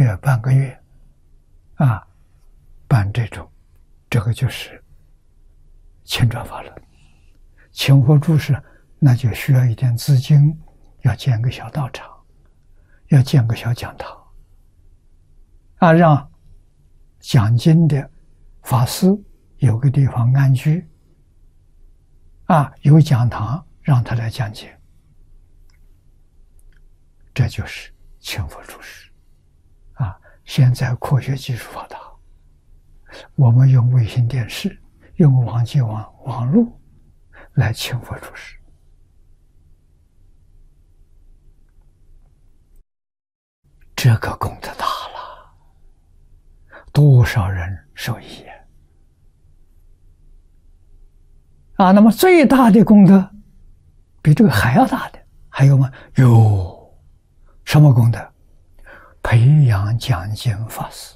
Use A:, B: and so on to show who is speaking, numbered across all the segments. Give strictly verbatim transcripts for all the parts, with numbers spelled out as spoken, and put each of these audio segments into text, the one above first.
A: 者半个月，啊，办这种，这个就是请转法轮。请佛住世，那就需要一点资金，要建个小道场，要建个小讲堂，啊，让讲经的法师有个地方安居，啊，有讲堂让他来讲解，这就是请佛住世。啊，现在科学技术发达，我们用卫星电视、用网际网网络来请佛住世，这个功德大了，多少人受益呀！啊，那么最大的功德，比这个还要大的还有吗？有，什么功德？培养讲经法师。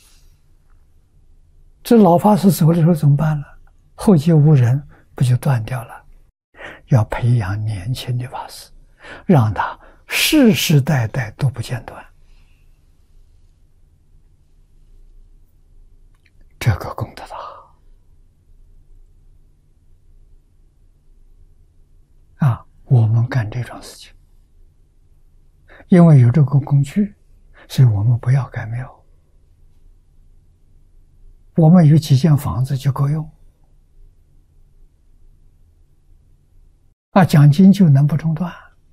A: 这老法师走的时候怎么办呢？后继无人，不就断掉了？要培养年轻的法师，让他世世代代都不间断。这个功德大啊！我们干这种事情，因为有这个工具，所以我们不要盖庙。我们有几间房子就够用，啊，讲经就能不中断，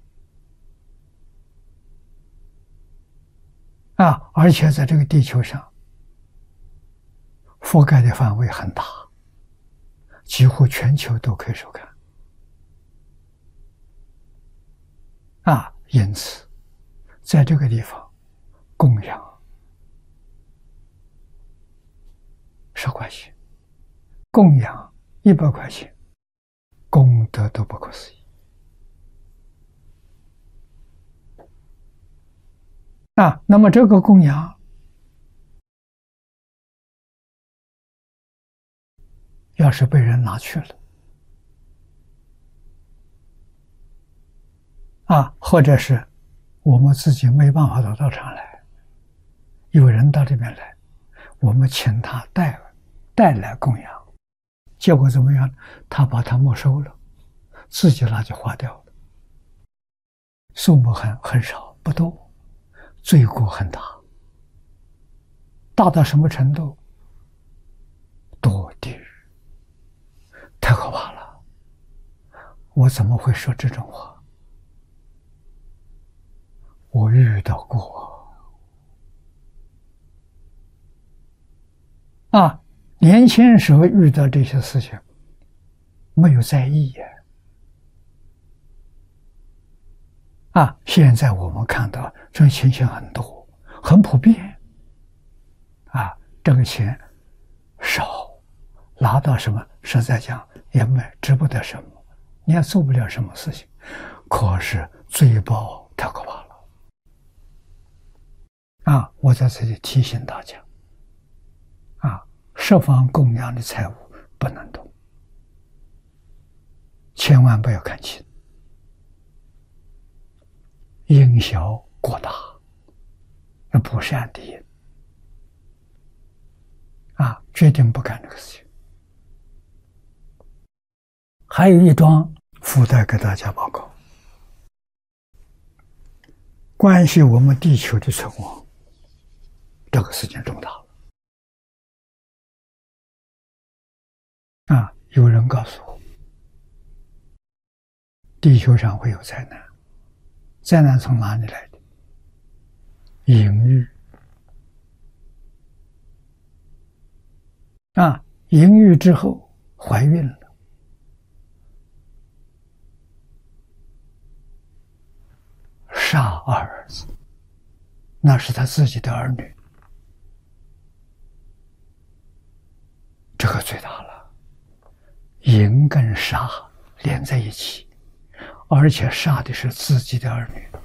A: 啊，而且在这个地球上，覆盖的范围很大，几乎全球都可以收看，啊，因此，在这个地方供养十块钱，供养一百块钱，功德都不可思议。啊，那么这个供养要是被人拿去了，啊，或者是我们自己没办法到道场来，有人到这边来，我们请他带带来供养，结果怎么样？他把它没收了，自己拿去花掉了，数目很很少，不多，罪过很大，大到什么程度？堕地狱，太可怕了！我怎么会说这种话？我遇到过啊！年轻时候遇到这些事情，没有在意呀。啊，现在我们看到这种情形很多，很普遍。啊，这个钱少，拿到什么，实在讲也没值不得什么，你也做不了什么事情。可是罪报太可怕了。啊，我在这里提醒大家，啊，十方供养的财物不能动，千万不要看轻，因小过大，那不善的因，啊，决定不干这个事情。还有一桩附带给大家报告，关系我们地球的存亡，这个事情重大了。啊，有人告诉我，地球上会有灾难，灾难从哪里来的？淫欲。啊，淫欲之后怀孕了，杀儿子，那是他自己的儿女，这个最大了。淫跟杀连在一起，而且杀的是自己的儿女。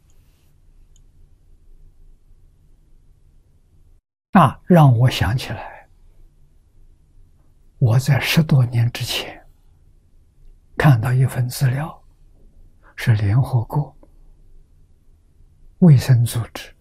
A: 啊，让我想起来，我在十多年之前看到一份资料，是联合国卫生组织